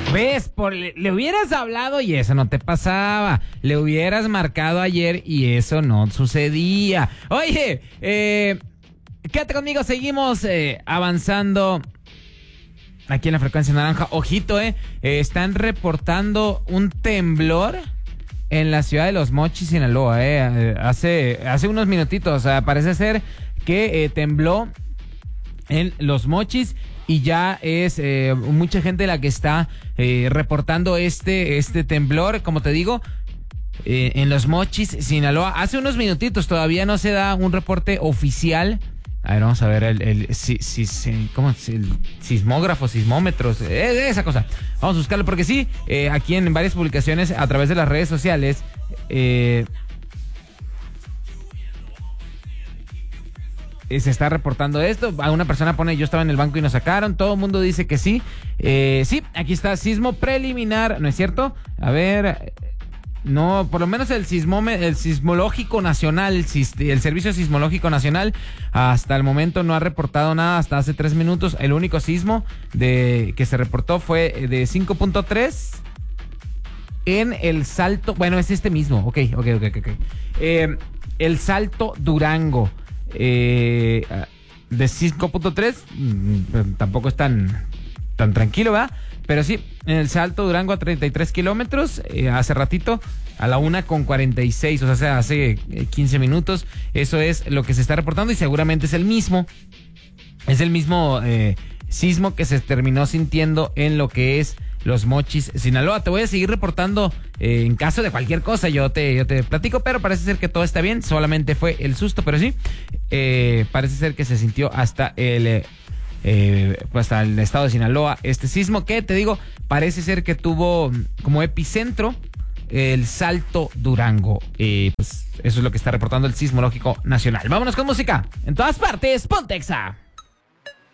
¿Ves? Le hubieras hablado y eso no te pasaba. Le hubieras marcado ayer y eso no sucedía. Oye, quédate conmigo, seguimos avanzando aquí en la frecuencia naranja. Ojito, están reportando un temblor en la ciudad de Los Mochis, Sinaloa. Hace unos minutitos, parece ser que tembló en Los Mochis. Y ya es mucha gente la que está reportando este temblor, como te digo, en Los Mochis, Sinaloa. Hace unos minutitos, todavía no se da un reporte oficial. A ver, vamos a ver el sismógrafo, sismómetros, esa cosa. Vamos a buscarlo porque sí, aquí en varias publicaciones a través de las redes sociales, se está reportando esto. Una persona pone: yo estaba en el banco y nos sacaron. Todo el mundo dice que sí. Sí, aquí está, sismo preliminar, ¿no es cierto? A ver, no, por lo menos el sismológico nacional, el Servicio Sismológico Nacional, hasta el momento no ha reportado nada. Hasta hace 3 minutos, el único sismo que se reportó fue de 5.3 en El Salto. Bueno, es este mismo. Ok. El Salto, Durango. De 5.3, tampoco es tan tranquilo, ¿verdad? Pero sí, en El Salto, Durango, a 33 kilómetros, hace ratito, a la 1:46, o sea, hace 15 minutos. Eso es lo que se está reportando y seguramente es el mismo sismo que se terminó sintiendo en lo que es Los Mochis, Sinaloa. Te voy a seguir reportando en caso de cualquier cosa. Yo te platico, pero parece ser que todo está bien. Solamente fue el susto, pero sí, parece ser que se sintió hasta el estado de Sinaloa este sismo, que te digo, parece ser que tuvo como epicentro El Salto, Durango. Pues eso es lo que está reportando el Sismológico Nacional. Vámonos con música. En todas partes, Pontexa.